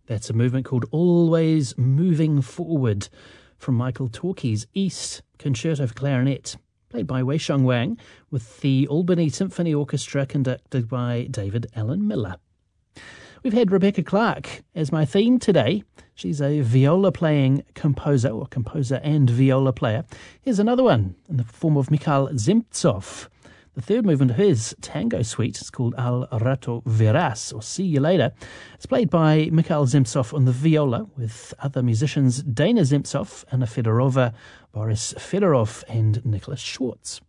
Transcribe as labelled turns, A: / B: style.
A: That's a movement called Always Moving Forward from Michael Torke's East Concerto for Clarinet, played by Wei Xiong Wang with the Albany Symphony Orchestra conducted by David Allen Miller. We've had Rebecca Clark as my theme today. She's a viola-playing composer, or composer and viola player. Here's another one in the form of Mikhail Zemtsov. The third movement of his tango suite is called Al Rato Verás, or See You Later. It's played by Mikhail Zemtsov on the viola with other musicians Dana Zemtsov, Anna Fedorova, Boris Fedorov and Nicholas Schwartz.